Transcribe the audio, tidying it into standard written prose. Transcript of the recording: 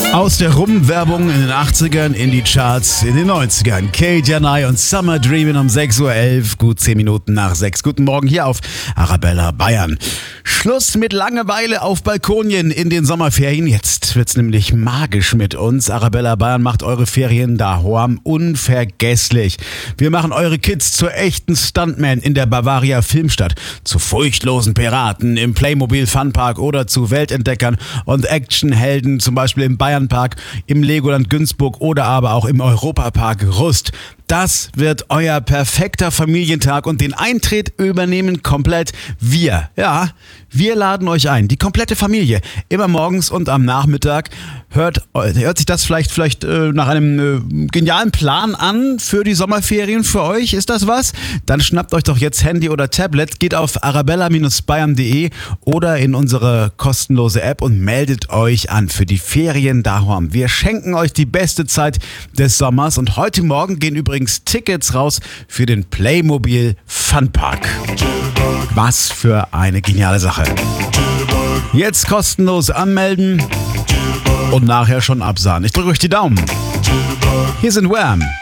Aus der Rumwerbung in den 80ern in die Charts in den 90ern. Kate Janai und Summer Dreamin' um 6.11 Uhr, gut 10 Minuten nach 6. Guten Morgen hier auf Arabella Bayern. Schluss mit Langeweile auf Balkonien in den Sommerferien. Jetzt wird's nämlich magisch mit uns. Arabella Bayern macht eure Ferien daheim unvergesslich. Wir machen eure Kids zu echten Stuntmen in der Bavaria Filmstadt, zu furchtlosen Piraten im Playmobil Funpark oder zu Weltentdeckern und Actionhelden, zum Beispiel im Bayernpark, im Legoland Günzburg oder aber auch im Europapark Rust. Das wird euer perfekter Familientag und den Eintritt übernehmen komplett wir. Ja, wir laden euch ein, die komplette Familie. Immer morgens und am Nachmittag. Hört sich das vielleicht nach einem genialen Plan an für die Sommerferien für euch? Ist das was? Dann schnappt euch doch jetzt Handy oder Tablet, geht auf arabella-bayern.de oder in unsere kostenlose App und meldet euch an für die Ferien daheim. Wir schenken euch die beste Zeit des Sommers und heute Morgen gehen übrigens Tickets raus für den Playmobil Funpark. Was für eine geniale Sache. Jetzt kostenlos anmelden und nachher schon absahen. Ich drücke euch die Daumen. Hier sind Wham!